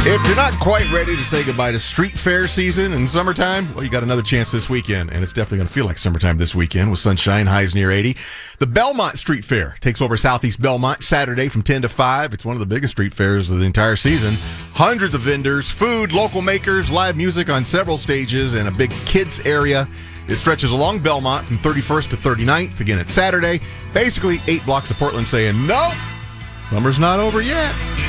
If you're not quite ready to say goodbye to street fair season in summertime, well, you got another chance this weekend, and it's definitely going to feel like summertime this weekend with sunshine, highs near 80. The Belmont Street Fair takes over Southeast Belmont Saturday from 10 to 5. It's one of the biggest street fairs of the entire season. Hundreds of vendors, food, local makers, live music on several stages, and a big kids area. It stretches along Belmont from 31st to 39th. Again, it's Saturday. Basically, 8 blocks of Portland saying, nope, summer's not over yet.